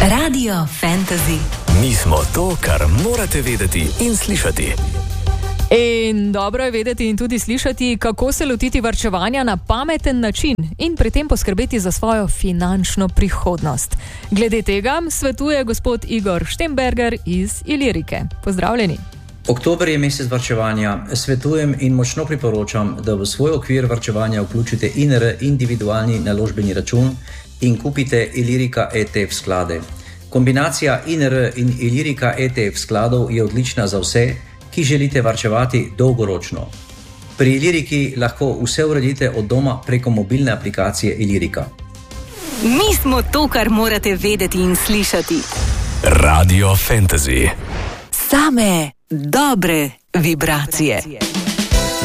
Radio Fantasy. Mi smo to, kar morate vedeti in slišati. In dobro je vedeti in tudi slišati, kako se lotiti varčevanja na pameten način in pri tem poskrbeti za svojo finančno prihodnost. Glede tega svetuje gospod Igor Štemberger iz Ilirike. Pozdravljeni. Oktober je mesec varčevanja. Svetujem in močno priporočam, da v svoj okvir varčevanja vključite INR, individualni naložbeni račun, in kupite Ilirika ETF sklade. Kombinacija INR in Ilirika ETF skladov je odlična za vse, ki želite varčevati dolgoročno. Pri Iliriki lahko vse uredite od doma preko mobilne aplikacije Ilirika. Mi smo to, kar morate vedeti in slišati. Radio Fantasy. Same dobre vibracije.